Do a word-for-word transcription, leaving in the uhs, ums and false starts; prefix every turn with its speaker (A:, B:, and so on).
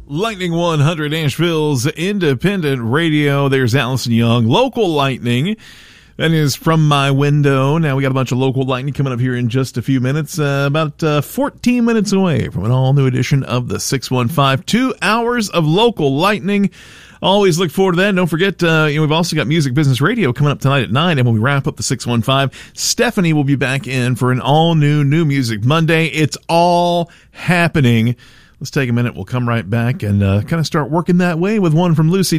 A: Lightning one hundred, Asheville's independent radio. There's Allison Young. Local lightning. That is From My Window. Now we got a bunch of local lightning coming up here in just a few minutes. Uh, about uh, fourteen minutes away from an all-new edition of the six one five. Two hours of local lightning. Always look forward to that. And don't forget, uh, you know, we've also got Music Business Radio coming up tonight at nine. And when we wrap up the six one five, Stephanie will be back in for an all-new New Music Monday. It's all happening. Let's take a minute. We'll come right back and uh, kind of start working that way with one from Lucy